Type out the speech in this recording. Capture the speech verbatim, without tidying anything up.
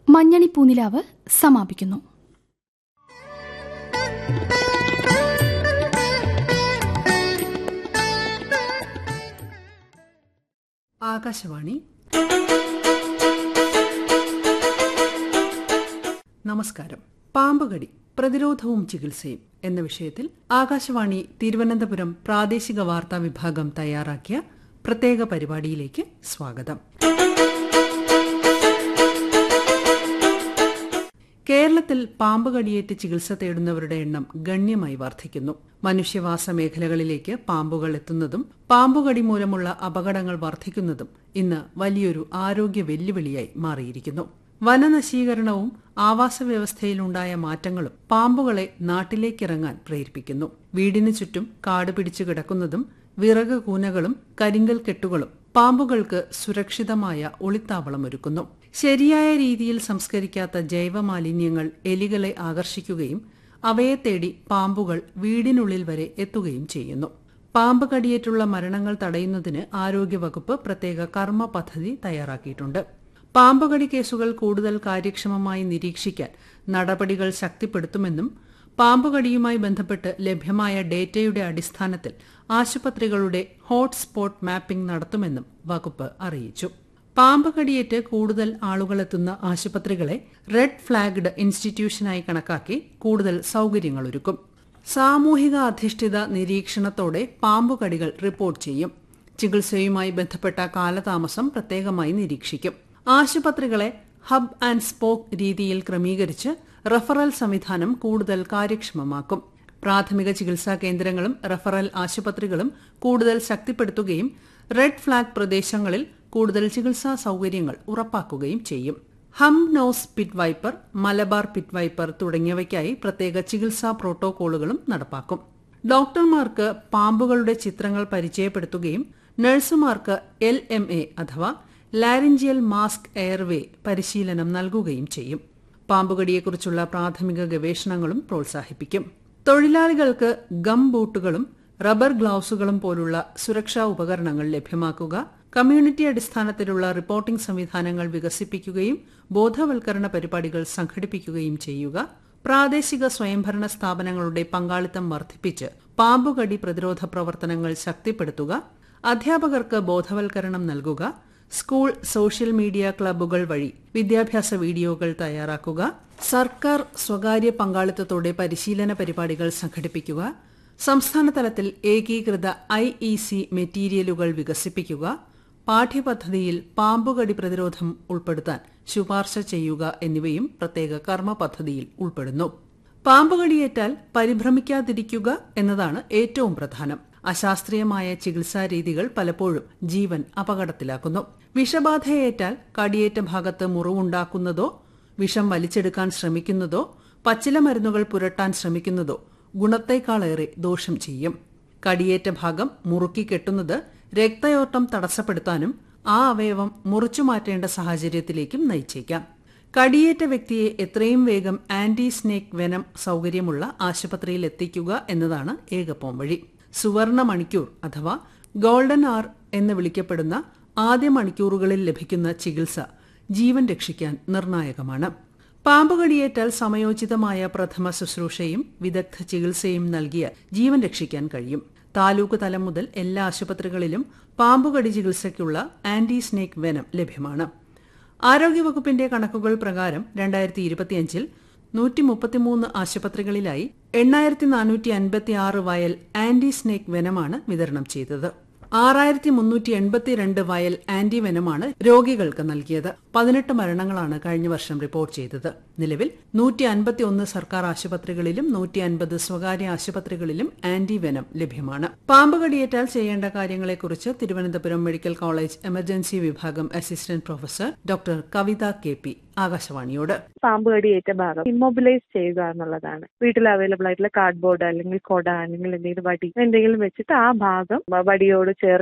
മഞ്ഞണി പൂനിലാവ് സമാപിക്കുന്നു. ആകാശവാണി. നമസ്കാരം. പാമ്പുകടി പ്രതിരോധവും ചികിത്സയും എന്ന വിഷയത്തിൽ ആകാശവാണി തിരുവനന്തപുരം പ്രാദേശിക വാർത്താ വിഭാഗം തയ്യാറാക്കിയ പ്രത്യേക പരിപാടിയിലേക്ക് സ്വാഗതം. കേരളത്തിൽ പാമ്പുകടിയേറ്റ് ചികിത്സ തേടുന്നവരുടെ എണ്ണം ഗണ്യമായി വർദ്ധിക്കുന്നു. മനുഷ്യവാസ മേഖലകളിലേക്ക് പാമ്പുകൾ എത്തുന്നതും പാമ്പുകടി മൂലമുള്ള അപകടങ്ങൾ വർദ്ധിക്കുന്നതും ഇന്ന് വലിയൊരു ആരോഗ്യ വെല്ലുവിളിയായി മാറിയിരിക്കുന്നു. വനനശീകരണവും ആവാസ വ്യവസ്ഥയിലുണ്ടായ മാറ്റങ്ങളും പാമ്പുകളെ നാട്ടിലേക്കിറങ്ങാൻ പ്രേരിപ്പിക്കുന്നു. വീടിനു ചുറ്റും കാട് പിടിച്ചു കിടക്കുന്നതും വിറക് കൂനകളും കരിങ്കൽ കെട്ടുകളും പാമ്പുകൾക്ക് സുരക്ഷിതമായ ഒളിത്താവളമൊരുക്കുന്നു. ശരിയായ രീതിയിൽ സംസ്കരിക്കാത്ത ജൈവമാലിന്യങ്ങൾ എലികളെ ആകർഷിക്കുകയും അവയെ തേടി പാമ്പുകൾ വീടിനുള്ളിൽ വരെ എത്തുകയും ചെയ്യുന്നു. പാമ്പ് കടിയേറ്റുള്ള മരണങ്ങൾ തടയുന്നതിന് ആരോഗ്യവകുപ്പ് പ്രത്യേക കർമ്മ പദ്ധതി തയ്യാറാക്കിയിട്ടുണ്ട്. പാമ്പുകടി കേസുകൾ കൂടുതൽ കാര്യക്ഷമമായി നിരീക്ഷിക്കാൻ നടപടികൾ ശക്തിപ്പെടുത്തുമെന്നും പാമ്പുകടിയുമായി ബന്ധപ്പെട്ട് ലഭ്യമായ ഡേറ്റയുടെ അടിസ്ഥാനത്തിൽ ആശുപത്രികളുടെ ഹോട്ട്സ്പോട്ട് മാപ്പിംഗ് നടത്തുമെന്നും വകുപ്പ് അറിയിച്ചു. പാമ്പ് കടിയേറ്റ് കൂടുതൽ ആളുകളെത്തുന്ന ആശുപത്രികളെ റെഡ് ഫ്ലാഗ്ഡ് ഇൻസ്റ്റിറ്റ്യൂഷനായി കണക്കാക്കി കൂടുതൽ സൌകര്യങ്ങളൊരുക്കും. സാമൂഹിക അധിഷ്ഠിത നിരീക്ഷണത്തോടെ പാമ്പുകടികൾ റിപ്പോർട്ട് ചെയ്യും. ചികിത്സയുമായി ബന്ധപ്പെട്ട കാലതാമസം പ്രത്യേകമായി നിരീക്ഷിക്കും. ആശുപത്രികളെ ഹബ് ആൻഡ് സ്പോക്ക് രീതിയിൽ ക്രമീകരിച്ച് റഫറൽ സംവിധാനം കൂടുതൽ കാര്യക്ഷമമാക്കും. പ്രാഥമിക ചികിത്സാ കേന്ദ്രങ്ങളും റഫറൽ ആശുപത്രികളും കൂടുതൽ ശക്തിപ്പെടുത്തുകയും റെഡ് ഫ്ലാഗ് പ്രദേശങ്ങളിൽ കൂടുതൽ ചികിത്സാ സൌകര്യങ്ങൾ ഉറപ്പാക്കുകയും ചെയ്യും. ഹം nose pit wiper, Malabar pit wiper തുടങ്ങിയവയ്ക്കായി പ്രത്യേക ചികിത്സാ പ്രോട്ടോകോളുകളും നടപ്പാക്കും. ഡോക്ടർമാർക്ക് പാമ്പുകളുടെ ചിത്രങ്ങൾ പരിചയപ്പെടുത്തുകയും നഴ്സുമാർക്ക് എൽ എം എ അഥവാ ലാരിഞ്ചിയൽ മാസ്ക് എയർവേ പരിശീലനം നൽകുകയും ചെയ്യും. പാമ്പുകടിയെക്കുറിച്ചുള്ള പ്രാഥമിക ഗവേഷണങ്ങളും പ്രോത്സാഹിപ്പിക്കും. തൊഴിലാളികൾക്ക് ഗം ബൂട്ടുകളും റബ്ബർ ഗ്ലൌസുകളും പോലുള്ള സുരക്ഷാ ഉപകരണങ്ങൾ ലഭ്യമാക്കുക, കമ്മ്യൂണിറ്റി അടിസ്ഥാനത്തിലുള്ള റിപ്പോർട്ടിംഗ് സംവിധാനങ്ങൾ വികസിപ്പിക്കുകയും ബോധവൽക്കരണ പരിപാടികൾ സംഘടിപ്പിക്കുകയും ചെയ്യുക, പ്രാദേശിക സ്വയംഭരണ സ്ഥാപനങ്ങളുടെ പങ്കാളിത്തം വർദ്ധിപ്പിച്ച് പാമ്പുകടി പ്രതിരോധ പ്രവർത്തനങ്ങൾ ശക്തിപ്പെടുത്തുക, അധ്യാപകർക്ക് ബോധവൽക്കരണം നൽകുക, സ്കൂൾ സോഷ്യൽ മീഡിയ ക്ലബ്ബുകൾ വഴി വിദ്യാഭ്യാസ വീഡിയോകൾ തയ്യാറാക്കുക, സർക്കാർ സ്വകാര്യ പങ്കാളിത്തത്തോടെ പരിശീലന പരിപാടികൾ സംഘടിപ്പിക്കുക, സംസ്ഥാന തലത്തിൽ ഏകീകൃത ഐ ഇ സി മെറ്റീരിയലുകൾ വികസിപ്പിക്കുക, പാഠ്യപദ്ധതിയിൽ പാമ്പുകടി പ്രതിരോധം ഉൾപ്പെടുത്താൻ ശുപാർശ ചെയ്യുക എന്നിവയും പ്രത്യേക കർമ്മ പദ്ധതിയിൽ ഉൾപ്പെടുന്നു. പാമ്പുകടിയേറ്റാൽ പരിഭ്രമിക്കാതിരിക്കുക എന്നതാണ് ഏറ്റവും പ്രധാനം. അശാസ്ത്രീയമായ ചികിത്സാ രീതികൾ പലപ്പോഴും ജീവൻ അപകടത്തിലാക്കുന്നു. വിഷബാധയേറ്റാൽ കടിയേറ്റ ഭാഗത്ത് മുറിവുണ്ടാക്കുന്നതോ വിഷം വലിച്ചെടുക്കാൻ ശ്രമിക്കുന്നതോ പച്ചില മരുന്നുകൾ പുരട്ടാൻ ശ്രമിക്കുന്നതോ ഗുണത്തേക്കാളേറെ ദോഷം ചെയ്യും. കടിയേറ്റ ഭാഗം മുറുക്കി കെട്ടുന്നത് രക്തയോട്ടം തടസ്സപ്പെടുത്താനും ആ അവയവം മുറിച്ചു മാറ്റേണ്ട സാഹചര്യത്തിലേക്കും നയിച്ചേക്കാം. കടിയേറ്റ വ്യക്തിയെ എത്രയും വേഗം ആന്റി സ്നേക്ക് വെനം സൌകര്യമുള്ള ആശുപത്രിയിൽ എത്തിക്കുക എന്നതാണ് ഏകപോം വഴി. സുവർണ മണിക്കൂർ അഥവാ ഗോൾഡൻ അവർ എന്ന് വിളിക്കപ്പെടുന്ന ആദ്യ മണിക്കൂറുകളിൽ ലഭിക്കുന്ന ചികിത്സ ജീവൻ രക്ഷിക്കാൻ നിർണായകമാണ്. പാമ്പുകടിയേറ്റാൽ സമയോചിതമായ പ്രഥമ ശുശ്രൂഷയും വിദഗ്ധ ചികിത്സയും നൽകിയാൽ ജീവൻ രക്ഷിക്കാൻ കഴിയും. താലൂക്ക് തലം മുതൽ എല്ലാ ആശുപത്രികളിലും പാമ്പുകടി ചികിത്സയ്ക്കുള്ള ആന്റി സ്നേക്ക് വെനം ലഭ്യമാണ്. ആരോഗ്യവകുപ്പിന്റെ കണക്കുകൾ പ്രകാരം രണ്ടായിരത്തി ഇരുപത്തിയഞ്ചിൽ നൂറ്റി മുപ്പത്തിമൂന്ന് ആശുപത്രികളിലായി എണ്ണായിരത്തി നാനൂറ്റി അൻപത്തി ആറ് വയൽ ആന്റി സ്നേക്ക് വെനമാണ് വിതരണം ചെയ്തത്. ആറായിരത്തി മുന്നൂറ്റി എൺപത്തിരണ്ട് വയൽ ആന്റി വെനമാണ് രോഗികൾക്ക് നൽകിയത്. പതിനെട്ട് മരണങ്ങളാണ് കഴിഞ്ഞ വർഷം റിപ്പോർട്ട് ചെയ്തത്. നിലവിൽ നൂറ്റി അൻപത്തി ഒന്ന് സർക്കാർ ആശുപത്രികളിലും നൂറ്റി അൻപത് സ്വകാര്യ ആശുപത്രികളിലും ആന്റി വെനം ലഭ്യമാണ്. പാമ്പുകടിയേറ്റാൽ ചെയ്യേണ്ട കാര്യങ്ങളെക്കുറിച്ച് തിരുവനന്തപുരം മെഡിക്കൽ കോളേജ് എമർജൻസി വിഭാഗം അസിസ്റ്റന്റ് പ്രൊഫസർ ഡോക്ടർ കവിത കെ പി ആകാശവാണിയോട്. പാമ്പുകടിയേറ്റ ഭാഗം ഇമ്മൊബിലൈസ് ചെയ്യുക എന്നുള്ളതാണ്. വീട്ടിൽ അവൈലബിൾ ആയിട്ടുള്ള കാർഡ്ബോർഡ് അല്ലെങ്കിൽ കൊട അല്ലെങ്കിൽ എന്തെങ്കിലും വടി എന്തെങ്കിലും വെച്ചിട്ട് ആ ഭാഗം വടിയോട് ചേർത്ത്